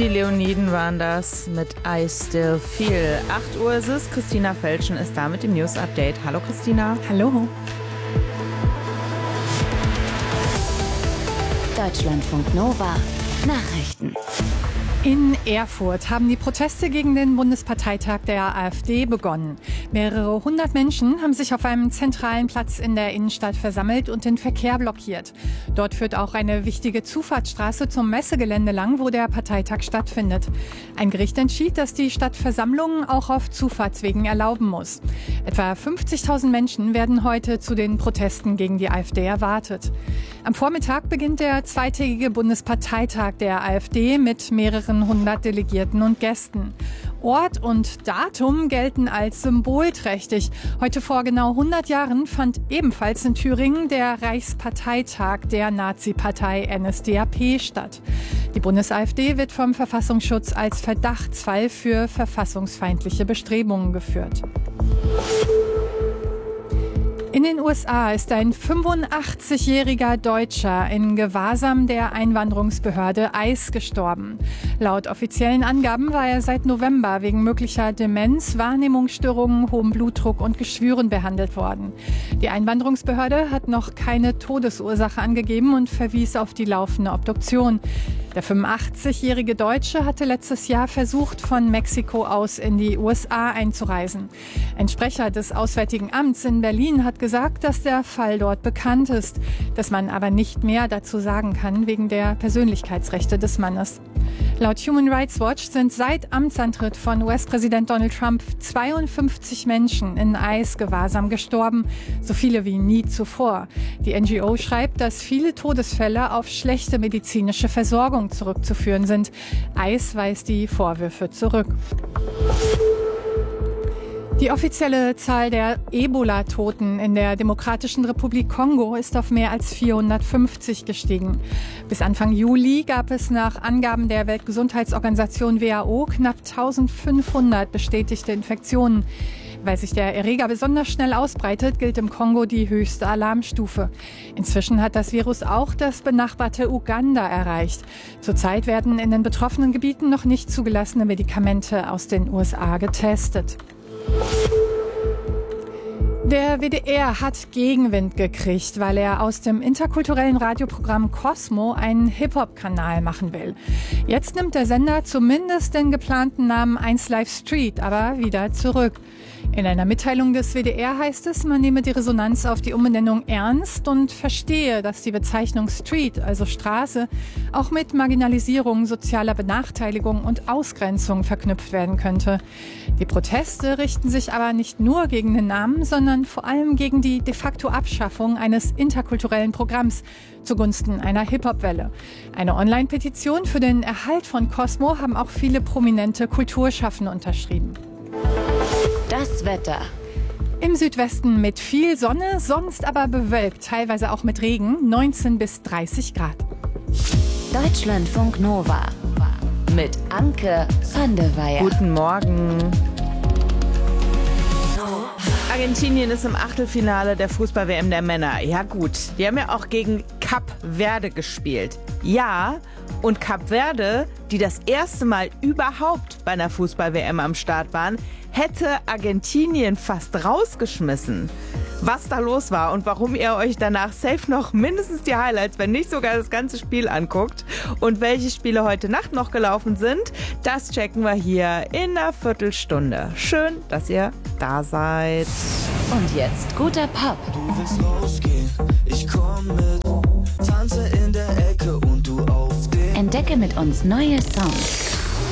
Die Leoniden waren das mit I Still Feel. 8 Uhr ist es. Christina Felschen ist da mit dem News Update. Hallo Christina. Hallo. Deutschlandfunk Nova Nachrichten. In Erfurt haben die Proteste gegen den Bundesparteitag der AfD begonnen. Mehrere hundert Menschen haben sich auf einem zentralen Platz in der Innenstadt versammelt und den Verkehr blockiert. Dort führt auch eine wichtige Zufahrtsstraße zum Messegelände lang, wo der Parteitag stattfindet. Ein Gericht entschied, dass die Stadt Versammlungen auch auf Zufahrtswegen erlauben muss. Etwa 50.000 Menschen werden heute zu den Protesten gegen die AfD erwartet. Am Vormittag beginnt der zweitägige Bundesparteitag der AfD mit mehreren hundert Delegierten und Gästen. Ort und Datum gelten als symbolträchtig. Heute vor genau 100 Jahren fand ebenfalls in Thüringen der Reichsparteitag der Nazi-Partei NSDAP statt. Die Bundes-AfD wird vom Verfassungsschutz als Verdachtsfall für verfassungsfeindliche Bestrebungen geführt. In den USA ist ein 85-jähriger Deutscher in Gewahrsam der Einwanderungsbehörde ICE gestorben. Laut offiziellen Angaben war er seit November wegen möglicher Demenz, Wahrnehmungsstörungen, hohem Blutdruck und Geschwüren behandelt worden. Die Einwanderungsbehörde hat noch keine Todesursache angegeben und verwies auf die laufende Obduktion. Der 85-jährige Deutsche hatte letztes Jahr versucht, von Mexiko aus in die USA einzureisen. Ein Sprecher des Auswärtigen Amts in Berlin hat gesagt, dass der Fall dort bekannt ist, dass man aber nicht mehr dazu sagen kann wegen der Persönlichkeitsrechte des Mannes. Laut Human Rights Watch sind seit Amtsantritt von US-Präsident Donald Trump 52 Menschen in ICE-Gewahrsam gestorben, so viele wie nie zuvor. Die NGO schreibt, dass viele Todesfälle auf schlechte medizinische Versorgung zurückzuführen sind. ICE weist die Vorwürfe zurück. Die offizielle Zahl der Ebola-Toten in der Demokratischen Republik Kongo ist auf mehr als 450 gestiegen. Bis Anfang Juli gab es nach Angaben der Weltgesundheitsorganisation WHO knapp 1500 bestätigte Infektionen. Weil sich der Erreger besonders schnell ausbreitet, gilt im Kongo die höchste Alarmstufe. Inzwischen hat das Virus auch das benachbarte Uganda erreicht. Zurzeit werden in den betroffenen Gebieten noch nicht zugelassene Medikamente aus den USA getestet. Der WDR hat Gegenwind gekriegt, weil er aus dem interkulturellen Radioprogramm Cosmo einen Hip-Hop-Kanal machen will. Jetzt nimmt der Sender zumindest den geplanten Namen 1Live Street aber wieder zurück. In einer Mitteilung des WDR heißt es, man nehme die Resonanz auf die Umbenennung ernst und verstehe, dass die Bezeichnung Street, also Straße, auch mit Marginalisierung, sozialer Benachteiligung und Ausgrenzung verknüpft werden könnte. Die Proteste richten sich aber nicht nur gegen den Namen, sondern vor allem gegen die de facto Abschaffung eines interkulturellen Programms zugunsten einer Hip-Hop-Welle. Eine Online-Petition für den Erhalt von Cosmo haben auch viele prominente Kulturschaffende unterschrieben. Das Wetter. Im Südwesten mit viel Sonne, sonst aber bewölkt, teilweise auch mit Regen, 19 bis 30 Grad. Deutschlandfunk Nova mit Anke van der Weyer. Guten Morgen. Argentinien ist im Achtelfinale der Fußball-WM der Männer. Ja gut, die haben ja auch gegen Kap Verde gespielt. Ja, und Kap Verde, die das erste Mal überhaupt bei einer Fußball-WM am Start waren, hätte Argentinien fast rausgeschmissen. Was da los war und warum ihr euch danach safe noch mindestens die Highlights, wenn nicht sogar das ganze Spiel anguckt und welche Spiele heute Nacht noch gelaufen sind, das checken wir hier in einer Viertelstunde. Schön, dass ihr da seid. Und jetzt guter Pop. Du willst rausgehen, ich komm mit, tanze in der Ecke und du auf den. Entdecke mit uns neue Songs.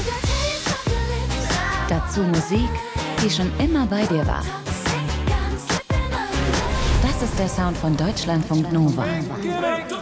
Dazu Musik, die schon immer bei dir war. Das ist der Sound von Deutschlandfunk Nova.